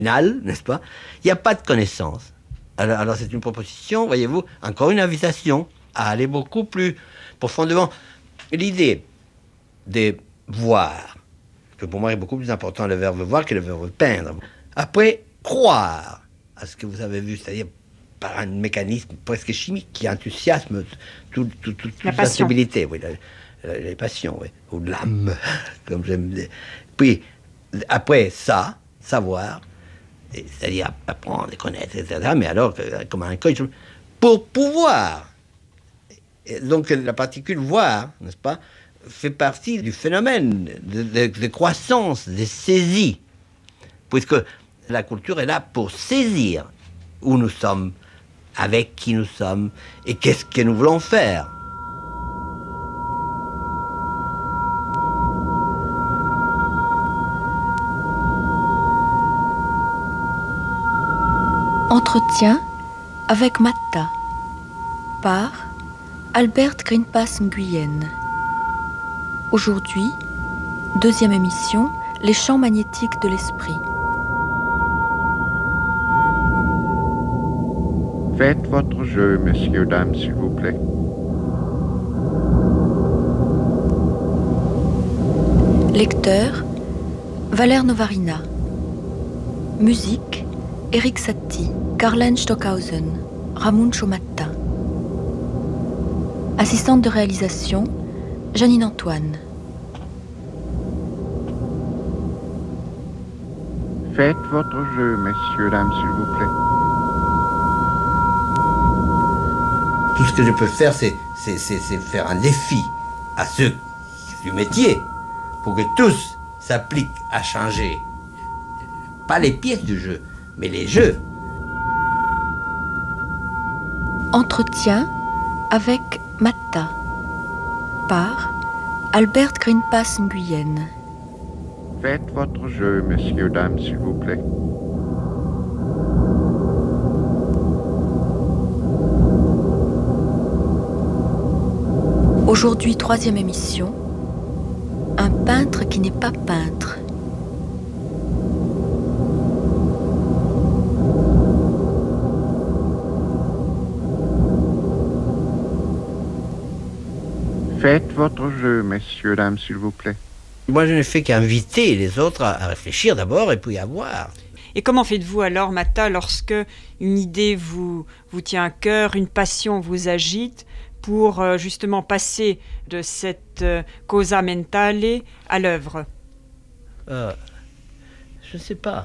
n'est-ce pas? Il n'y a pas de connaissance. Alors c'est une proposition, voyez-vous, encore une invitation à aller beaucoup plus profondément. L'idée de voir, que pour moi est beaucoup plus important le verbe voir que le verbe peindre. Après, croire à ce que vous avez vu, c'est-à-dire par un mécanisme presque chimique qui enthousiasme toute la sensibilité, oui, les passions, oui, ou l'âme, comme j'aime dire. Puis, après ça, savoir, c'est-à-dire apprendre et connaître, etc., mais alors, comme un coach, pour pouvoir. Et donc, la particule voir, n'est-ce pas, fait partie du phénomène de croissance, de saisie, puisque la culture est là pour saisir où nous sommes, avec qui nous sommes, et qu'est-ce que nous voulons faire. Entretien avec Matta par Albert Greenpass Nguyen. Aujourd'hui, deuxième émission, les champs magnétiques de l'esprit. Faites votre jeu, messieurs, dames, s'il vous plaît. Lecteur, Valère Novarina. Musique, Eric Satie, Karlen Stockhausen, Ramon Chomatta. Assistante de réalisation, Janine Antoine. Faites votre jeu, messieurs, dames, s'il vous plaît. Tout ce que je peux faire, c'est faire un défi à ceux du métier pour que tous s'appliquent à changer. Pas les pièces du jeu, mais les jeux. Entretien avec Matta par Albert Greenpass Nguyen. Faites votre jeu, messieurs, dames, s'il vous plaît. Aujourd'hui, troisième émission, un peintre qui n'est pas peintre. Faites votre jeu, messieurs, dames, s'il vous plaît. Moi, je ne fais qu'inviter les autres à réfléchir d'abord et puis à voir. Et comment faites-vous alors, Matta, lorsque une idée vous tient à cœur, une passion vous agite, pour justement passer de cette causa mentale à l'œuvre? Je ne sais pas.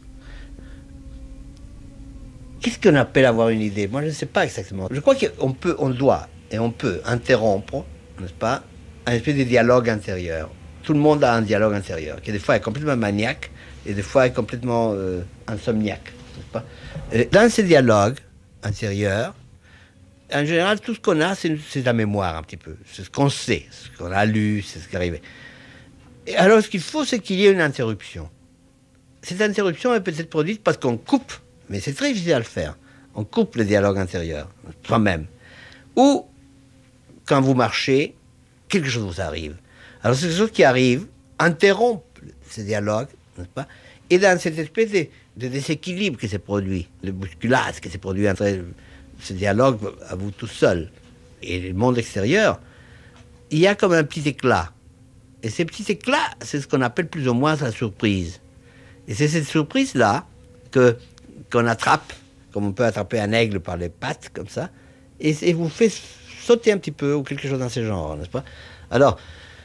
Qu'est-ce qu'on appelle avoir une idée? Moi, je ne sais pas exactement. Je crois on doit interrompre, n'est-ce pas, un espèce de dialogue intérieur. Tout le monde a un dialogue intérieur, qui des fois est complètement maniaque, et des fois est complètement insomniaque, n'est-ce pas? Et dans ce dialogue intérieur, en général, tout ce qu'on a, c'est la mémoire un petit peu. C'est ce qu'on sait, ce qu'on a lu, c'est ce qui est arrivé. Et alors, ce qu'il faut, c'est qu'il y ait une interruption. Cette interruption est peut-être produite parce qu'on coupe, mais c'est très difficile à le faire. On coupe le dialogue intérieur, soi-même. Ou, quand vous marchez, quelque chose vous arrive. Alors, c'est quelque chose qui arrive, interrompt ce dialogue, n'est-ce pas? Et dans cette espèce de déséquilibre qui s'est produit, de bousculade qui s'est produit entre ce dialogue à vous tout seul et le monde extérieur, il y a comme un petit éclat. Et ces petits éclats, c'est ce qu'on appelle plus ou moins la surprise. Et c'est cette surprise-là qu'on attrape, comme on peut attraper un aigle par les pattes, comme ça, et vous fait sauter un petit peu, ou quelque chose dans ce genre, n'est-ce pas? Alors,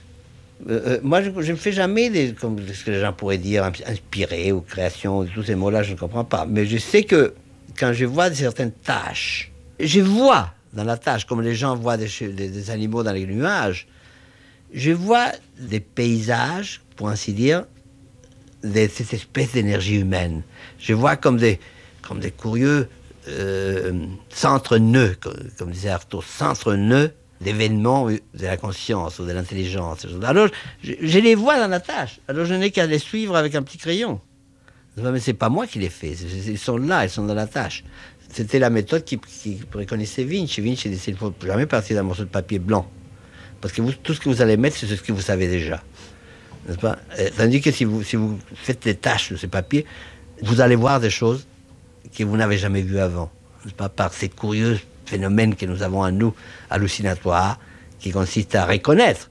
moi, je ne fais jamais, comme ce que les gens pourraient dire, inspiré ou création, tous ces mots-là, je ne comprends pas. Mais je sais que quand je vois certaines tâches, je vois dans la tâche, comme les gens voient des animaux dans les nuages, je vois des paysages, pour ainsi dire, de cette espèce d'énergie humaine. Je vois comme des curieux centre-nœuds, comme disait Artaud, centre-nœuds d'événements de la conscience ou de l'intelligence. Alors, je les vois dans la tâche. Alors, je n'ai qu'à les suivre avec un petit crayon. Mais c'est pas moi qui les fais. Ils sont là, ils sont dans la tâche. C'était la méthode qui préconisait Vinci. Vinci disait qu'il ne faut jamais partir d'un morceau de papier blanc. Parce que tout ce que vous allez mettre, c'est ce que vous savez déjà. N'est-ce pas? Tandis que si vous faites des tâches de ce papier, vous allez voir des choses que vous n'avez jamais vues avant, n'est-ce pas, par ces curieux phénomènes que nous avons en nous, hallucinatoires, qui consistent à reconnaître